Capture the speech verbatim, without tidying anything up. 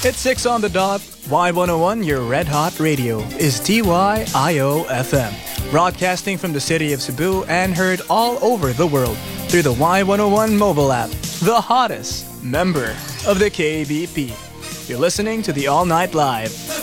It's six on the dot. Y one oh one, your red hot radio, is D Y I O F M. Broadcasting from the city of Cebu and heard all over the world through the Y one oh one mobile app. The hottest member of the K B P. You're listening to the All Night Live.